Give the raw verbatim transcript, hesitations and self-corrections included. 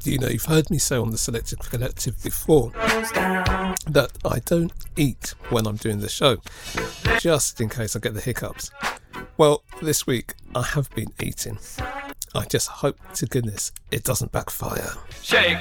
You know, you've heard me say on the Selective Collective before that I don't eat when I'm doing the show, just in case I get the hiccups. Well, this week I have been eating. I just hope to goodness it doesn't backfire. Shake.